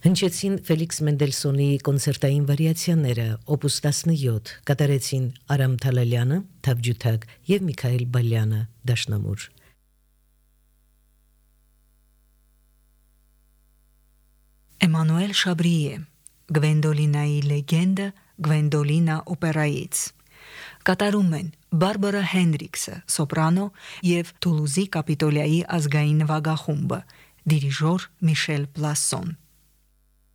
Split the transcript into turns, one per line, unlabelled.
Հնչեցին Ֆելիքս Մենդելսոնի կոնցերտային վարիացիաները, օպուս 17, կատարեցին Արամ Թալալյանը, թավջութակ եւ Միքայել Բալյանը, դաշնամուր։
Էմանուել Շաբրիե, Գվենդոլինայի լեգենդը, Գվենդոլինա օպերայից։ Կատարում են Բարբարա Հենրիքսը, սոպրանո եւ Թուլուզի Կապիտոլիայի ազգային նվագախումբը, դիրիժոր Միշել Պլասոն։